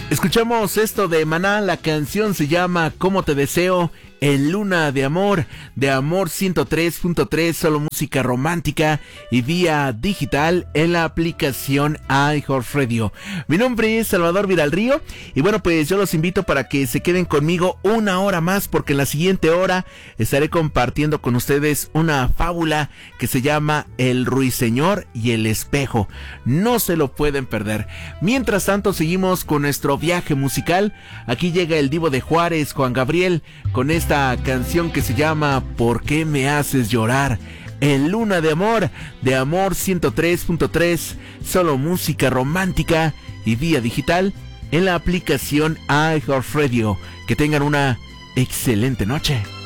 Escuchamos esto de Maná, la canción se llama ¿Cómo te deseo? En Luna de Amor 103.3, solo música romántica y vía digital en la aplicación iHeartRadio. Mi nombre es Salvador Vidal-Río y bueno, pues yo los invito para que se queden conmigo una hora más, porque en la siguiente hora estaré compartiendo con ustedes una fábula que se llama El Ruiseñor y el Espejo. No se lo pueden perder. Mientras tanto, seguimos con nuestro viaje musical. Aquí llega el Divo de Juárez, Juan Gabriel, con esta canción que se llama ¿Por qué me haces llorar? En Luna de Amor 103.3, solo música romántica y vía digital en la aplicación iHeartRadio. Que tengan una excelente noche.